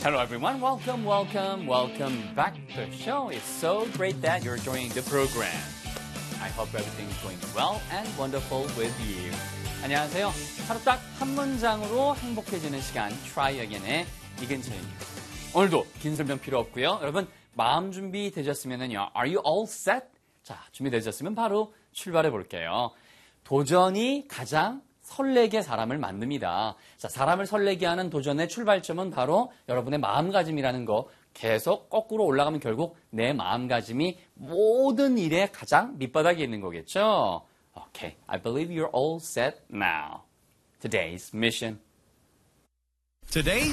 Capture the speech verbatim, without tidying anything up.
Hello everyone, welcome, welcome, welcome back to the show. It's so great that you're joining the program. I hope everything's going well and wonderful with you. 안녕하세요. 하루 딱 한 문장으로 행복해지는 시간 Try Again의 이근철입니다. 오늘도 긴 설명 필요 없고요. 여러분 마음 준비 되셨으면요. Are you all set? 자, 준비되셨으면 바로 출발해 볼게요. 도전이 가장 설레게 사람을 만듭니다. 자, 사람을 설레게 하는 도전의 출발점은 바로 여러분의 마음가짐이라는 거. 계속 거꾸로 올라가면 결국 내 마음가짐이 모든 일의 가장 밑바닥에 있는 거겠죠? Okay, I believe you're all set now. Today's mission. Today's